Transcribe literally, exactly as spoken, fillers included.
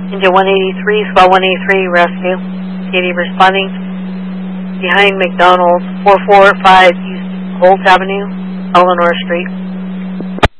Engine one eighty-three, Swell one eighty-three, rescue. Katie responding behind McDonald's, four four five East Holt Avenue, Eleanor Street.